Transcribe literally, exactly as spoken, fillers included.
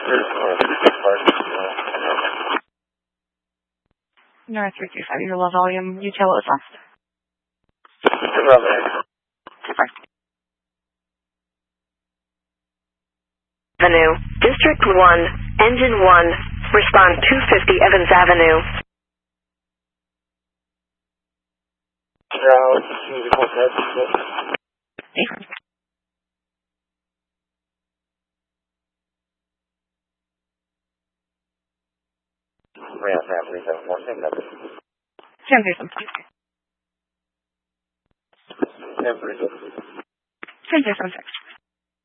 North three three five, your low volume. You tell what was left. Avenue, District one, Engine one, respond two fifty Evans Avenue. Ten three seven six. Ten three seven six.